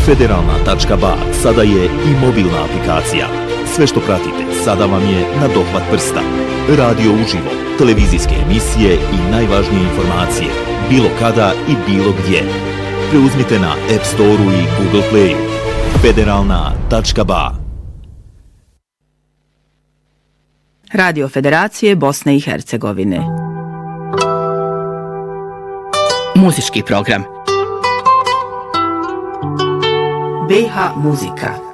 Federalna.ba sada je i mobilna aplikacija. Sve što pratite sada vam je na dohvat prsta. Radio uživo, televizijske emisije i najvažnije informacije, bilo kada i bilo gdje. Preuzmite na App Store-u i Google Play-u. Federalna.ba. Radio Federacije Bosne i Hercegovine. Muzički program. BiH muzika.